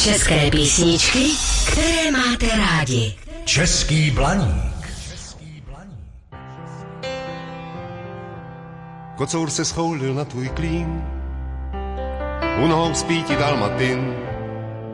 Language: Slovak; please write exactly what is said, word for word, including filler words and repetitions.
České písničky, které máte rádi. Český blaník. Kocour se schoulil na tvůj klín, u nohou spí ti dalmatin.